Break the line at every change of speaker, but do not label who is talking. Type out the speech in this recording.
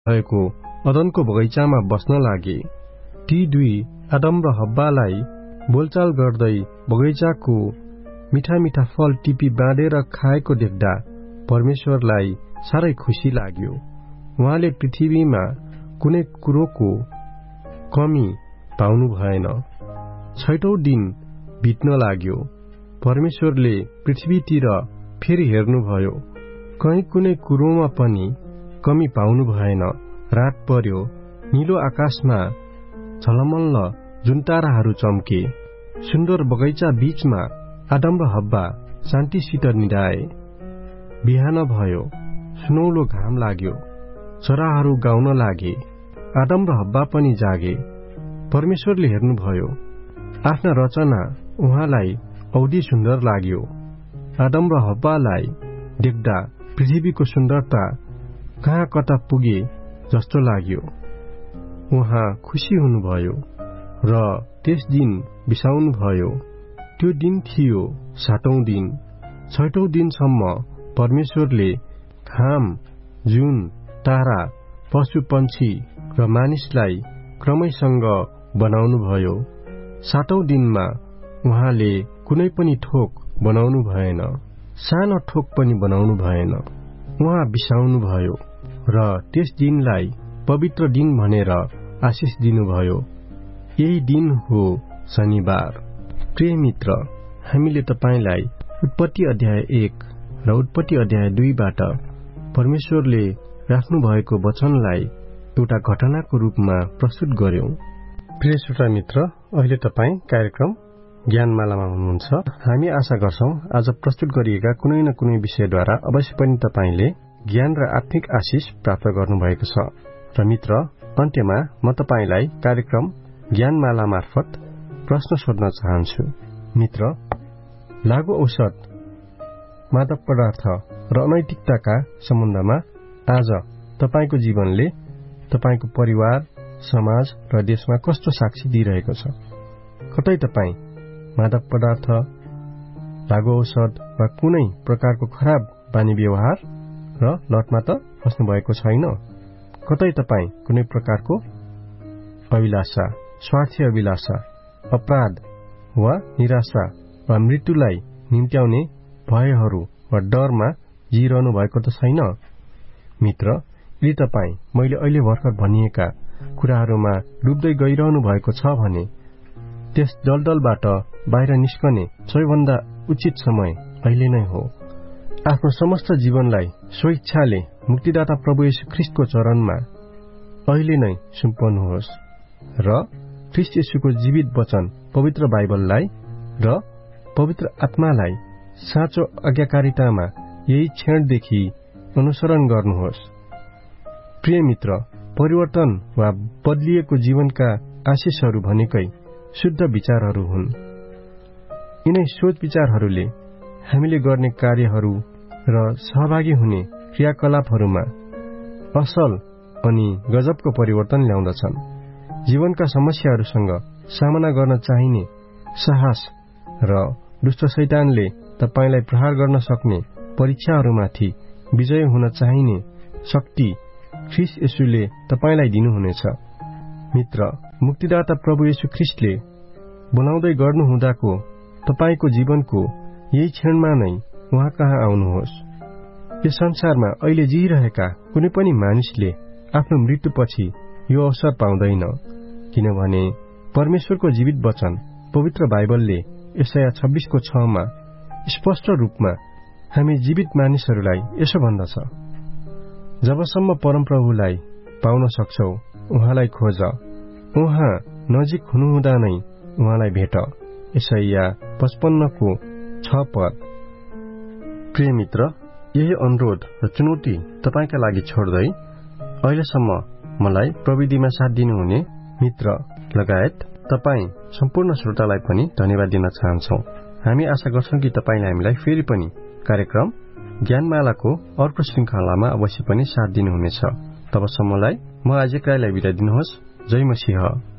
भएको अदनको बगैँचामा बस्न लागे। ती दुई आदम र हव्वालाई बोलचाल गर्दै बगैँचाको मिठा मिठा फल टिपी बाँडेर खाएको देख्दा परमेश्वरलाई साह्रै खुसी लाग्यो। उहाँले पृथ्वीमा कुनै कुरोको कमी पाउनु भएन। 6औं दिन बित्न लाग्यो। परमेश्वरले पृथ्वीतिर फेरि हेर्नुभयो। कहीँ कुनै कुरोमा पनि कमी पाउनु भएन। रात पर्यो। नीलो आकाशमा झलमल्ल जुन ताराहरू चम्के। सुन्दर बगैँचा बीचमा आदम र हव्वा शान्तिसित निदाए। बिहान भयो। सुनौलो घाम लाग्यो। चराहरू गाउन लागे। आदम र हव्वा पनि जागे। परमेश्वरले हेर्नुभयो। आफ्ना रचना उहाँलाई औधी सुन्दर लाग्यो। आदम र हव्वालाई देख्दा पृथ्वीको सुन्दरता कहाँ कता पुगे जस्तो लाग्यो। उहाँ खुसी हुनुभयो र त्यस दिन बिसाउनुभयो। त्यो दिन थियो 7औं दिन। 6औं दिनसम्म परमेश्वरले घाम, जुन, तारा, पशु पन्छी र मानिसलाई क्रमैसँग बनाउनुभयो। 7औं दिनमा उहाँले कुनै पनि ठोक बनाउनु भएन। सानो ठोक पनि बनाउनु भएन। उहाँ बिसाउनुभयो र त्यस दिनलाई पवित्र दिन भनेर आशिष दिनुभयो। यही दिन हो शनिबार। प्रिय मित्र, हामीले तपाईलाई उत्पत्ति अध्याय 1 र उत्पत्ति अध्याय 2 बाट परमेश्वरले राख्नु भएको वचनलाई एउटा घटनाको रूपमा प्रस्तुत गर्यौं। प्रिय श्रोता मित्र, अहिले तपाई कार्यक्रम ज्ञानमालामा हुनुहुन्छ। हामी आशा गर्छौं आज प्रस्तुत गरिएका कुनै न कुनै विषयद्वारा अवश्य पनि तपाईले ज्ञान र आत्मिक आशिष प्राप्त गर्नुभएको छ। र मित्र, अन्त्यमा म तपाईलाई कार्यक्रम ज्ञानमाला मार्फत प्रश्न सोध्न चाहन्छु। मित्र, लागू औषध, मादक पदार्थ र अनैतिकताका सम्बन्धमा आज तपाईको जीवनले तपाईको परिवार, समाज र देशमा कस्तो साक्षी दिइरहेको छ? कतै तपाई मादक पदार्थ, लागू औषध वा कुनै प्रकारको खराब बानी व्यवहार र लतमा त फस्नु भएको छैन? कतै तपाई कुनै प्रकारको अभिलाषा, स्वार्थी अभिलाषा, अपराध वा निराशा वा मृत्युलाई निम्त्याउने भयहरू वा डरमा जिरहनु भएको त छैन? मित्र, यदि तपाई मैले अहिले भर्खर भनिएका कुराहरूमा डुब्दै गइरहनु भएको छ भने त्यस दलदलबाट बाहिर निस्कने सबैभन्दा उचित समय अहिले नै हो। आफ्नो समस्त जीवनलाई स्वेच्छाले मुक्तिदाता प्रभु येशू ख्रीष्टको चरणमा अहिले नै सुम्पनुहोस् र ख्रीष्ट येशूको जीवित वचन, पवित्र बाइबललाई र पवित्र आत्मालाई साँचो आज्ञाकारितामा यही क्षणदेखि अनुसरण गर्नुहोस्। प्रिय मित्र, परिवर्तन वा बदलिएको जीवनका आशिषहरू भनेकै शुद्ध विचारहरू हुन्। यिनै सोच विचारहरूले हामीले गर्ने कार्यहरू र सहभागी हुने क्रियाकलापहरूमा असल अनि गजबको परिवर्तन ल्याउँदछन्। जीवनका समस्याहरूसँग सामना गर्न चाहिने साहस र दुष्ट शैतानले तपाईलाई प्रहार गर्न सक्ने परीक्षाहरूमाथि विजय हुन चाहिने शक्ति ख्रीष्ट येशूले तपाईलाई दिनुहुनेछ। मित्र, मुक्तिदाता प्रभु येशू ख्रीष्टले बोलाउँदै गर्नुहुँदाको तपाईको जीवनको यही क्षणमा नै उहाँ कहाँ आउनुहोस्। यस संसारमा अहिले जिइरहेका कुनै पनि मानिसले आफ्नो मृत्युपछि यो अवसर पाउँदैन, किनभने परमेश्वरको जीवित वचन, पवित्र बाइबलले यशाया 26:6 मा स्पष्ट रूपमा हामी जीवित मानिसहरूलाई यसो भन्दछ, जबसम्म परमप्रभुलाई पाउन सक्छौ उहाँलाई खोज, उहाँ नजिक हुनुहुँदा नै उहाँलाई भेट। यशाया 55:6। प्रिय मित्र, यही अनुरोध र चुनौती तपाईका लागि छोड्दै अहिलेसम्म मलाई प्रविधिमा साथ दिनुहुने मित्र लगायत तपाई सम्पूर्ण श्रोतालाई पनि धन्यवाद दिन चाहन्छौ। हामी आशा गर्छौं कि तपाईले हामीलाई फेरि पनि कार्यक्रम ज्ञानमालाको अर्को श्रृंखलामा अवश्य पनि साथ दिनुहुनेछ। तबसम्मलाई म आजकैलाई बिदा दिनुहोस्। जय मसीह।